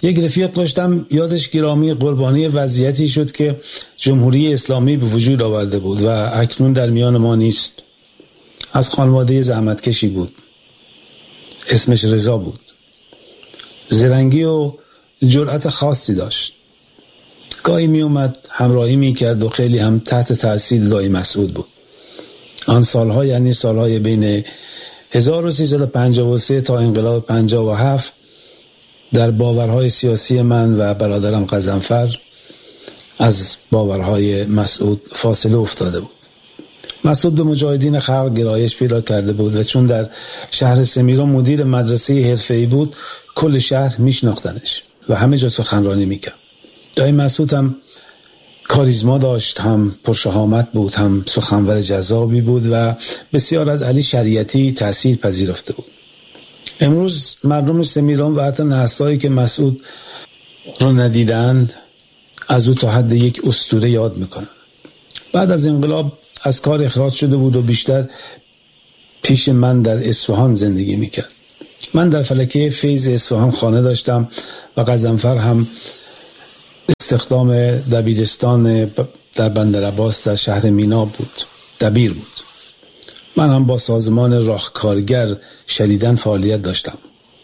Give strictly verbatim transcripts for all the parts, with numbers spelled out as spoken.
یک رفیق داشتم یادش گرامی، قربانی وضعیتی شد که جمهوری اسلامی به وجود آورده بود و اکنون در میان ما نیست. از خانواده زحمتکشی بود، اسمش رضا بود. زرنگی و جرأت خاصی داشت. گاهی می اومد همراهی می کرد و خیلی هم تحت تأثیر دایی مسعود بود. آن سالها، یعنی سالهای بین هزار و سیصد و پنجاه و سه تا انقلاب پنجاه و هفت، در باورهای سیاسی من و برادرم غضنفر از باورهای مسعود فاصله افتاده بود. مسعود به مجاهدین خلق گرایش پیدا کرده بود و چون در شهر سمیران مدیر مدرسه حرفه‌ای بود، کل شهر میشناختنش و همه جا سخنرانی میکرد. دایی مسعود هم کاریزما داشت، هم پرشهامت بود، هم سخنور جذابی بود و بسیار از علی شریعتی تأثیر پذیرفته بود. امروز مردم سمیران و حتی نسل‌هایی که مسعود رو ندیدند از او تا حد یک اسطوره یاد میکنن. بعد از انقلاب از کار اخراج شده بود و بیشتر پیش من در اصفهان زندگی میکرد. من در فلکه فیض اصفهان خانه داشتم و غضنفر هم استخدام دبیرستان در بندرعباس در شهر مینا بود، دبیر بود. من هم با سازمان راهکارگر شدیداً فعالیت داشتم.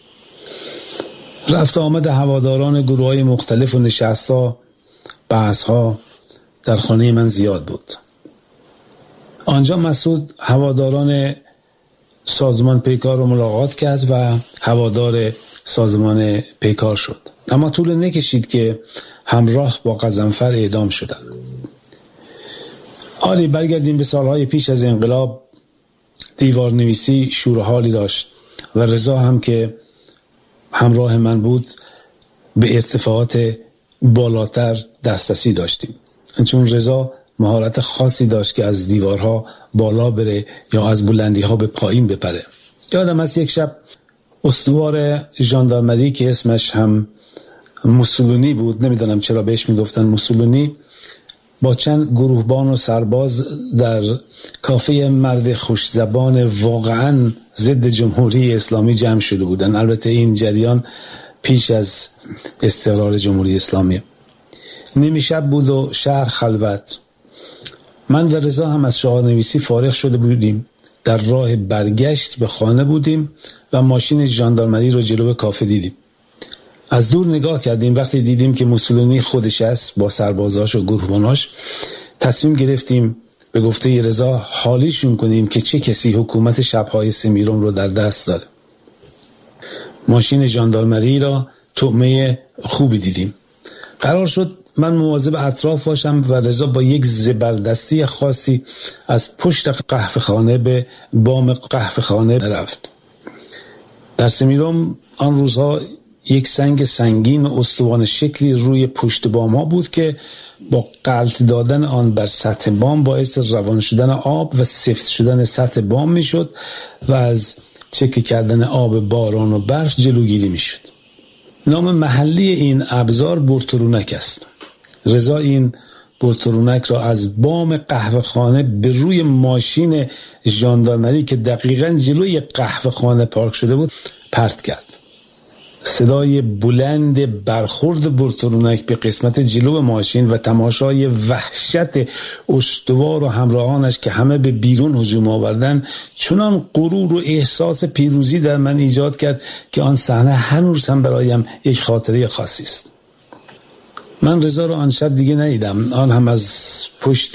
رفت آمد هواداران گروه‌های مختلف و نشست‌ها، بحث‌ها در خانه من زیاد بود. آنجا مسعود هواداران سازمان پیکار رو ملاقات کرد و هوادار سازمان پیکار شد. اما طول نکشید که همراه با غضنفر اعدام شدند. حالی برگردیم به سالهای پیش از انقلاب. دیوار نویسی شور حالی داشت و رضا هم که همراه من بود به ارتفاعات بالاتر دسترسی داشتیم، چون رضا مهارت خاصی داشت که از دیوارها بالا بره یا از بلندی‌ها به پایین بپره. یادم از یک شب استوار ژاندارمری که اسمش هم موسولونی بود، نمیدونم چرا بهش میگفتن موسولونی، با چند گروهبان و سرباز در کافه مرد خوش زبان واقعا ضد جمهوری اسلامی جمع شده بودن. البته این جریان پیش از استقرار جمهوری اسلامی. نیمه شب بود و شهر خلوت. من و رضا هم از شعارنویسی فارغ شده بودیم. در راه برگشت به خانه بودیم و ماشین ژاندارمری رو جلو کافه دیدیم. از دور نگاه کردیم. وقتی دیدیم که موسولونی خودش است با سربازاش و گروهباناش، تصمیم گرفتیم به گفته رضا حالیشون کنیم که چه کسی حکومت شب‌های سمیران رو در دست داره. ماشین ژاندارمری را طعمه خوبی دیدیم. قرار شد من مواظب اطراف باشم و رضا با یک زبردستی خاصی از پشت قهوه خانه به بام قهوه خانه رفت. در سمیران آن روزها یک سنگ سنگین و استوانه شکلی روی پشت بام ها بود که با غلط دادن آن بر سطح بام باعث روان شدن آب و سفت شدن سطح بام می شد و از چکه کردن آب باران و برف جلوگیری می شد. نام محلی این ابزار برترونک است. رضا این برترونک را از بام قهوه خانه به روی ماشین ژاندارمری که دقیقاً جلوی قهوه خانه پارک شده بود پرت کرد. صدای بلند برخورد برترونک به قسمت جلو ماشین و تماشای وحشت استوار و همراهانش که همه به بیرون هجوم آوردن چنان غرور و احساس پیروزی در من ایجاد کرد که آن صحنه هنوز هم برایم یک خاطره خاصی است. من رضا رو آن شب دیگه ندیدم. آن هم از پشت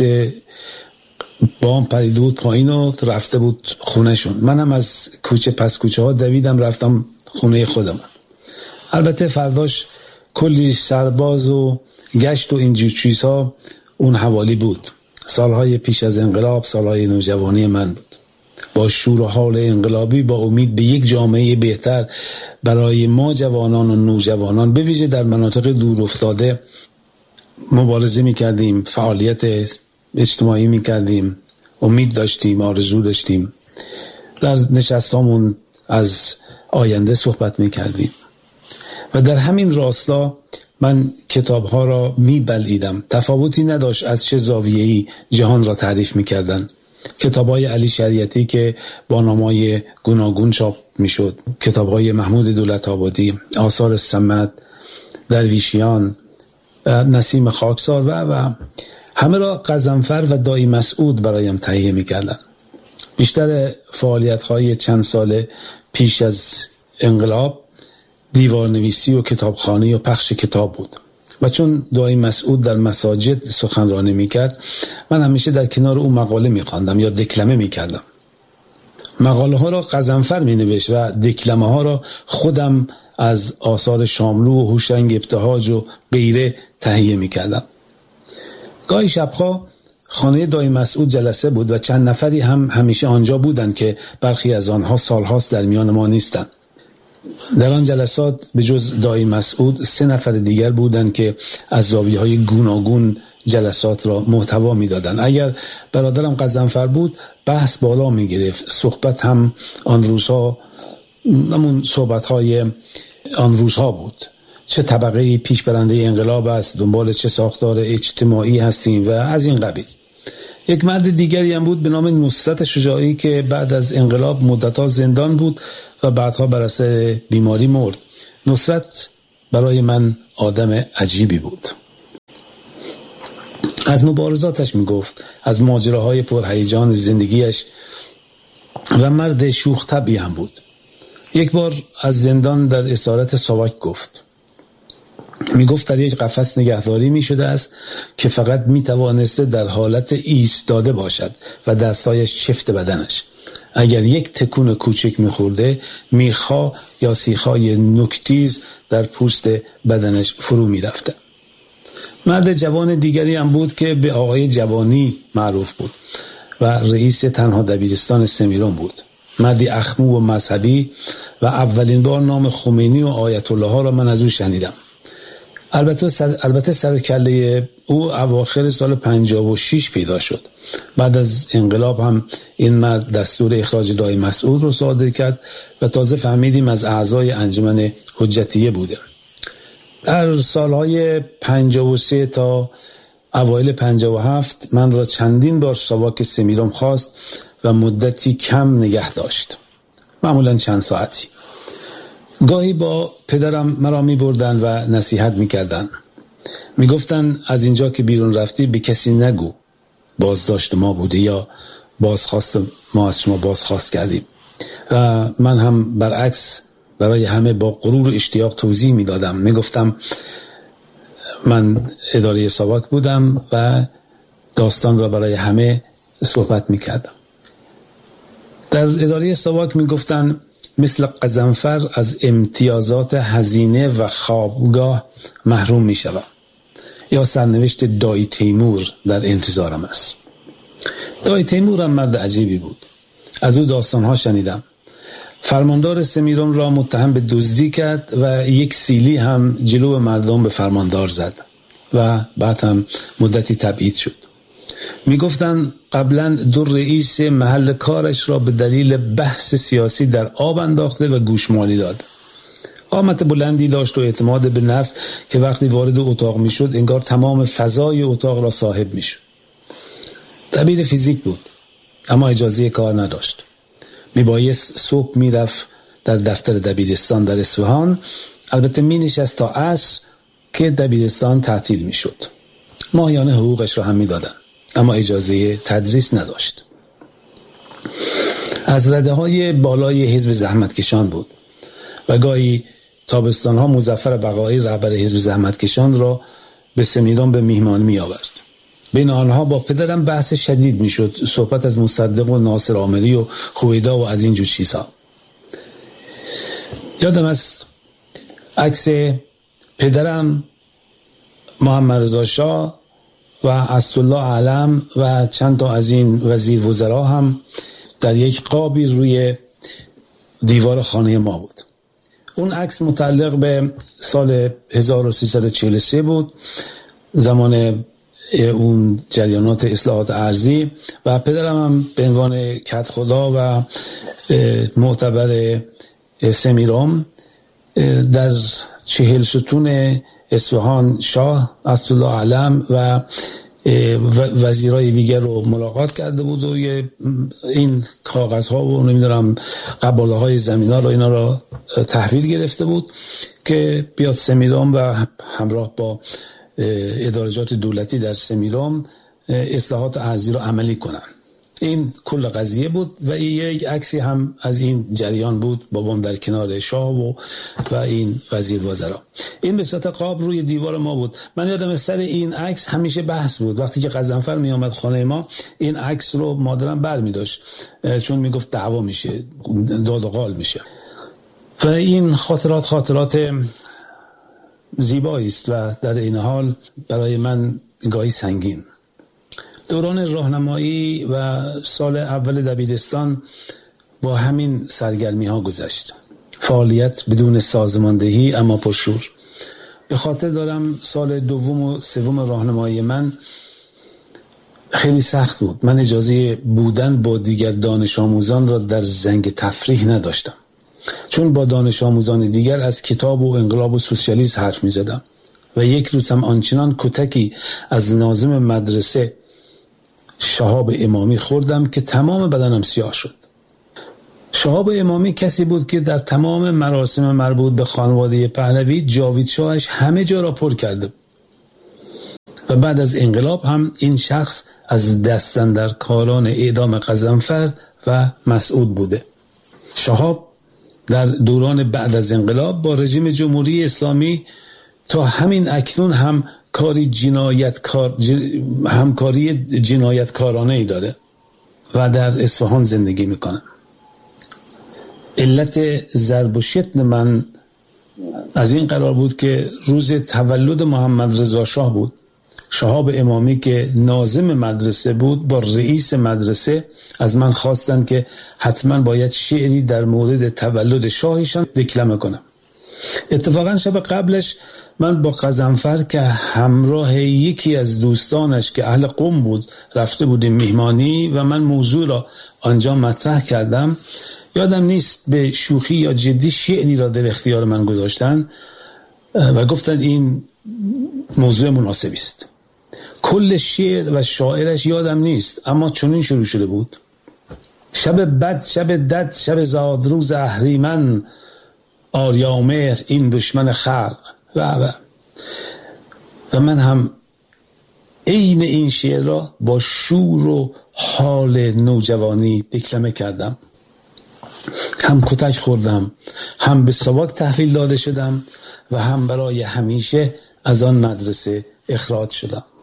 بام پریده بود پایین و رفته بود خونه شون. من هم از کوچه پس کوچه ها دویدم رفتم خونه خودم. البته فرداش کلی سرباز و گشت و اینجور چیزها اون حوالی بود. سالهای پیش از انقلاب سالهای نوجوانی من بود. با شور و حال انقلابی، با امید به یک جامعه بهتر برای ما جوانان و نوجوانان، به ویژه در مناطق دور افتاده، مبارزه می کردیم، فعالیت اجتماعی می کردیم، امید داشتیم، آرزو داشتیم. در نشستامون از آینده صحبت می کردیم و در همین راستا من کتابها را می بلعیدم. تفاوتی نداشت از چه زاویه‌ای جهان را تعریف می کردن. کتاب‌های علی شریعتی که با نام‌های گوناگون چاپ می‌شد، کتاب‌های محمود دولت‌آبادی، آثار صمد درویشیان، نسیم خاکسار و و همه را غضنفر و دایی مسعود برایم تهیه می‌کردند. بیشتر فعالیت‌های چند سال پیش از انقلاب دیوارنویسی و کتابخوانی و پخش کتاب بود و چون دایی مسعود در مساجد سخنرانی می‌کرد، من همیشه در کنار او مقاله می‌خواندم یا دکلمه می‌کردم. مقاله ها را غضنفر می‌نوشت و دکلمه ها را خودم از آثار شاملو و هوشنگ ابتهاج و غیره تهیه می‌کردم. گاهی شب‌ها خانه دایی مسعود جلسه بود و چند نفری هم همیشه آنجا بودند که برخی از آنها سالهاست در میان ما نیستند. در آن جلسات به جز دایی مسعود سه نفر دیگر بودند که از زاویه‌های گوناگون جلسات را محتوا می‌دادند. اگر برادرم غضنفر بود بحث بالا می‌گرفت، صحبت هم آن روزها همون صحبت‌های آن روزها بود. چه طبقه پیش برنده انقلاب است، دنبال چه ساختار اجتماعی هستیم و از این قبیل. یک مرد دیگری هم بود به نام نصرت شجاعی که بعد از انقلاب مدت‌ها زندان بود و بعدها بر اثر بیماری مرد. نصرت برای من آدم عجیبی بود. از مبارزاتش میگفت، از ماجراهای پرهیجان زندگیش و مرد شوخ طبعی هم بود. یک بار از زندان در اسارت ساواک گفت. می گفت در یک قفس نگهداری می شده است که فقط می توانسته در حالت ایستاده باشد و دستایش چفت بدنش. اگر یک تکون کوچک می خورده میخا یا سیخای نوکتیز در پوست بدنش فرو می رفته. مرد جوان دیگری هم بود که به آقای جوانی معروف بود و رئیس تنها دبیرستان سمیران بود. مردی اخمو و مذهبی و اولین بار نام خمینی و آیت الله ها را من از او شنیدم. البته سر البته سر کله او اواخر سال پنجاه و شش پیدا شد. بعد از انقلاب هم این مرد دستور اخراج دایی مسعود رو صادر کرد و تازه فهمیدیم از اعضای انجمن حجتیه بوده. در سالهای پنجاه و سه تا اوایل پنجاه و هفت من را چندین بار ساواک سمیرام خواست و مدتی کم نگه داشت، معمولا چند ساعتی. گاهی با پدرم مرا می بردن و نصیحت می کردن. می گفتن از اینجا که بیرون رفتی به کسی نگو بازداشت ما بوده یا بازخواست ما از شما بازخواست کردیم. و من هم برعکس برای همه با غرور و اشتیاق توضیح می دادم. می گفتم من اداره ساواک بودم و داستان را برای همه صحبت می کردم. در اداره ساواک می گفتن مثل غضنفر از امتیازات هزینه و خوابگاه محروم می شود یا سرنوشت دایی تیمور در انتظارم است. دایی تیمور هم مرد عجیبی بود. از او داستانها شنیدم. فرماندار سمیران را متهم به دزدی کرد و یک سیلی هم جلو مردم به فرماندار زد و بعد هم مدتی تبعید شد. می گفتن قبلا دو رئیس محل کارش را به دلیل بحث سیاسی در آب انداخته و گوشمالی داد. قامت بلندی داشت و اعتماد به نفس که وقتی وارد اتاق می شد انگار تمام فضای اتاق را صاحب می شد. دبیر فیزیک بود اما اجازه کار نداشت. می بایست صبح می رفت در دفتر دبیرستان در اصفهان، البته می نشست تا عصر که دبیرستان تعطیل می شد. ماهیانه حقوقش را هم می دادن اما اجازه تدریس نداشت. از رده های بالای حزب زحمتکشان بود و گاهی تابستان ها مظفر بقایی رهبر حزب زحمتکشان را به سمیران به میهمان می آورد. بین آنها با پدرم بحث شدید می شد، صحبت از مصدق و ناصر آمری و خویدا و از این جور چیزها. یادم است عکس پدرم، محمد رضا شاه و اسدالله علم و چند تا از این وزیر وزرا هم در یک قابی روی دیوار خانه ما بود. اون عکس متعلق به سال هزار و سیصد و چهل و سه بود، زمان اون جریانات اصلاحات ارضی، و پدرم هم به عنوان کدخدا و معتبر سمیرام در چهل ستون اصفهان شاه، اسدالله علم و وزیرای دیگر رو ملاقات کرده بود و این کاغذها و نمیدونم قباله های زمینا رو اینا رو تحویل گرفته بود که بیاد سمیرام و همراه با ادارجات دولتی در سمیرام اصلاحات ارضی رو عملی کنن. این کل قضیه بود و یک عکسی هم از این جریان بود، بابام در کنار شاه و و این وزیر وزرا. این به صورت قاب روی دیوار ما بود. من یادم سر این عکس همیشه بحث بود. وقتی که غضنفر می آمد خانه ما این عکس رو مادرم بر می داشت، چون می گفت دعوا میشه، داد و قال میشه. و این خاطرات خاطرات زیبایی است و در این حال برای من گاهی سنگین. دوران راهنمایی و سال اول دبیرستان با همین سرگرمی ها گذشت. فعالیت بدون سازماندهی اما پرشور. به خاطر دارم سال دوم و سوم راهنمایی من خیلی سخت بود. من اجازه بودن با دیگر دانش آموزان را در زنگ تفریح نداشتم، چون با دانش آموزان دیگر از کتاب و انقلاب و سوسیالیسم حرف می زدم و یک روز هم آنچنان کتکی از ناظم مدرسه شهاب امامی خوردم که تمام بدنم سیاه شد. شهاب امامی کسی بود که در تمام مراسم مربوط به خانواده پهلوی جاوید شاهش همه جا را پر کرده و بعد از انقلاب هم این شخص از دستن در کاران اعدام غضنفر و مسعود بوده. شهاب در دوران بعد از انقلاب با رژیم جمهوری اسلامی تا همین اکنون هم کاری جنایتکار همکاری جنایتکارانه ای داره و در اصفهان زندگی میکنه. علت ضرب و شتم من از این قرار بود که روز تولد محمد رضا شاه بود. شهاب امامی که ناظم مدرسه بود با رئیس مدرسه از من خواستند که حتما باید شعری در مورد تولد شاهشان دکلمه کنم. اتفاقا شب قبلش من با غضنفر که همراه یکی از دوستانش که اهل قم بود رفته بودیم میهمانی و من موضوع را آنجا مطرح کردم. یادم نیست به شوخی یا جدی شعری را در اختیار من گذاشتن و گفتن این موضوع مناسبی است. کل شعر و شاعرش یادم نیست، اما چنین شروع شده بود: شب بد، شب دد، شب زادروز اهریمن، آریامهر این دشمن خلق و و و من هم عین این شعر را با شور و حال نوجوانی دکلمه کردم. هم کتک خوردم، هم به ساواک تحویل داده شدم و هم برای همیشه از آن مدرسه اخراج شدم.